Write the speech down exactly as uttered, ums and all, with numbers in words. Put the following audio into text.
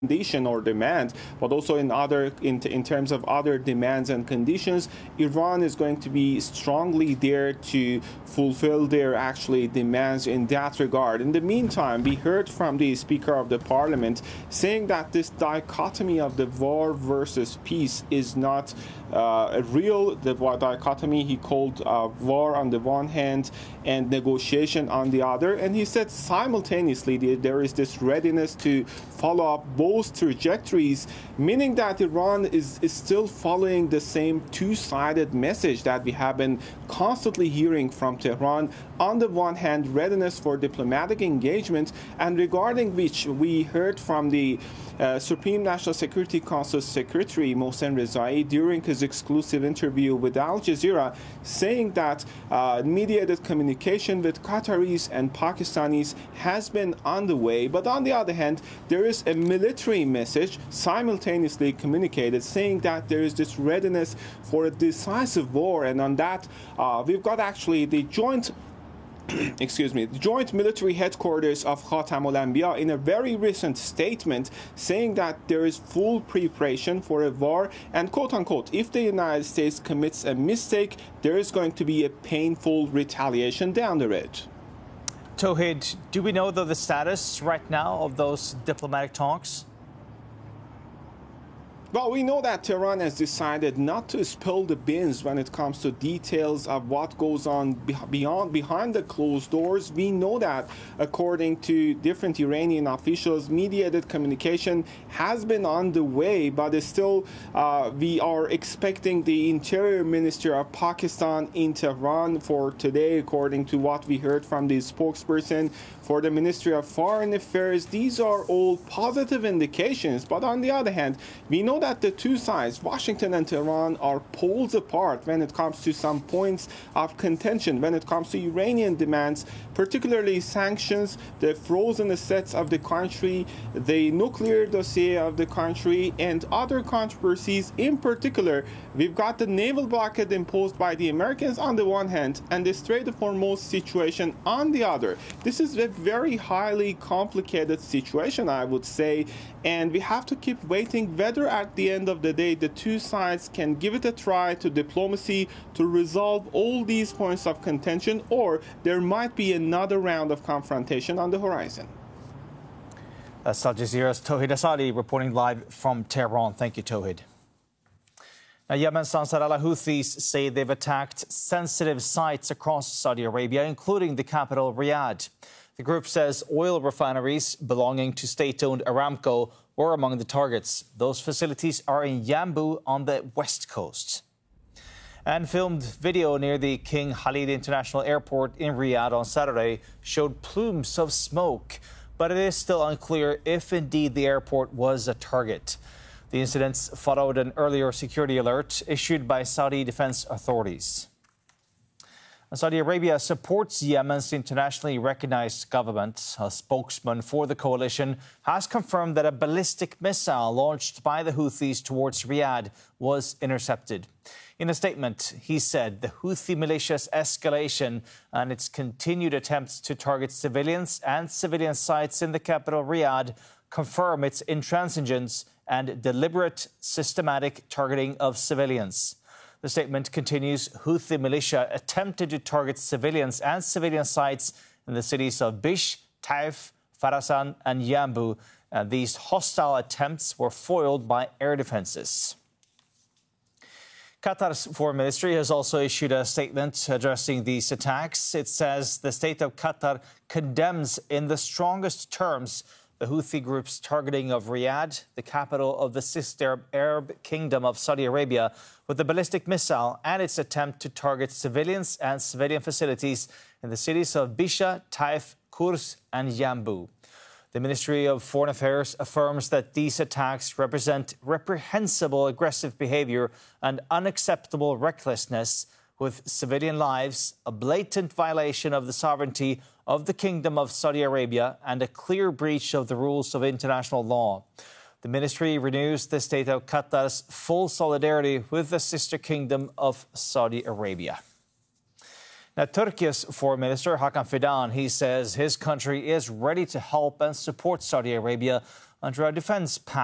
condition or demand, but also in other in, in terms of other demands and conditions, Iran is going to be strongly there to fulfill their actually demands in that regard. In the meantime, we heard from the Speaker of the Parliament saying that this dichotomy of the war versus peace is not uh, a real the dichotomy. He called uh, war on the one hand and negotiation on the other, and he said simultaneously there is this readiness to follow up both trajectories, meaning that Iran is, is still following the same two-sided message that we have been constantly hearing from Tehran. On the one hand, readiness for diplomatic engagement, and regarding which we heard from the Uh, Supreme National Security Council Secretary Mohsen Rezai during his exclusive interview with Al Jazeera, saying that uh, mediated communication with Qataris and Pakistanis has been on the way. But on the other hand, there is a military message simultaneously communicated saying that there is this readiness for a decisive war. And on that, uh, we've got actually the joint excuse me, the joint military headquarters of Khatam al-Anbiya in a very recent statement saying that there is full preparation for a war, and quote-unquote, if the United States commits a mistake, there is going to be a painful retaliation down the road. Tauhid, do we know, though, the status right now of those diplomatic talks? Well, we know that Tehran has decided not to spill the beans when it comes to details of what goes on beyond behind the closed doors. We know that, according to different Iranian officials, mediated communication has been on the way, but still uh, we are expecting the Interior Minister of Pakistan in Tehran for today, according to what we heard from the spokesperson for the Ministry of Foreign Affairs. These are all positive indications, but on the other hand, we know that the two sides, Washington and Tehran, are poles apart when it comes to some points of contention, when it comes to Iranian demands, particularly sanctions, the frozen assets of the country, the nuclear dossier of the country, and other controversies. In particular, we've got the naval blockade imposed by the Americans on the one hand and the Strait of Hormuz situation on the other. This is a very highly complicated situation, I would say, and we have to keep waiting whether at the end of the day the two sides can give it a try to diplomacy to resolve all these points of contention, or there might be another round of confrontation on the horizon. That's Al Jazeera's Tauhid Asadi reporting live from Tehran. Thank you, Tauhid. Now, Yemen's Ansar al-Houthis say they've attacked sensitive sites across Saudi Arabia, including the capital, Riyadh. The group says oil refineries belonging to state-owned Aramco were among the targets. Those facilities are in Yanbu on the west coast. And filmed video near the King Khalid International Airport in Riyadh on Saturday showed plumes of smoke, but it is still unclear if indeed the airport was a target. The incidents followed an earlier security alert issued by Saudi defense authorities. Saudi Arabia supports Yemen's internationally recognized government. A spokesman for the coalition has confirmed that a ballistic missile launched by the Houthis towards Riyadh was intercepted. In a statement, he said the Houthi militia's escalation and its continued attempts to target civilians and civilian sites in the capital, Riyadh, confirm its intransigence and deliberate, systematic targeting of civilians. The statement continues, Houthi militia attempted to target civilians and civilian sites in the cities of Bish, Taif, Farasan and Yanbu. And these hostile attempts were foiled by air defenses. Qatar's foreign ministry has also issued a statement addressing these attacks. It says the state of Qatar condemns in the strongest terms the Houthi group's targeting of Riyadh, the capital of the sister Arab Kingdom of Saudi Arabia, with a ballistic missile and its attempt to target civilians and civilian facilities in the cities of Bisha, Taif, Kurs and Yanbu. The Ministry of Foreign Affairs affirms that these attacks represent reprehensible aggressive behavior and unacceptable recklessness with civilian lives, a blatant violation of the sovereignty of the Kingdom of Saudi Arabia, and a clear breach of the rules of international law. The ministry renews the state of Qatar's full solidarity with the sister kingdom of Saudi Arabia. Now, Turkey's foreign minister, Hakan Fidan, he says his country is ready to help and support Saudi Arabia under a defense pact.